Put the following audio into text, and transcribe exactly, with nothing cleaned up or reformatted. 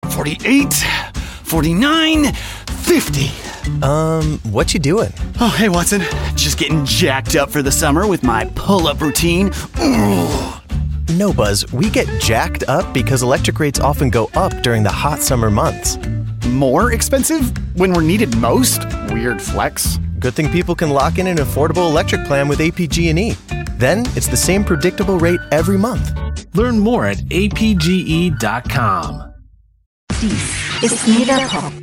forty-eight, forty-nine, fifty. Um, what you doing? Oh, hey, Watson. Just getting jacked up for the summer with my pull-up routine. Ooh. No, Buzz, we get jacked up because electric rates often go up during the hot summer months. More expensive when we're needed most? Weird flex. Good thing people can lock in an affordable electric plan with A P G and E. Then it's the same predictable rate every month. Learn more at A P G E dot com. Dies ist Megapop.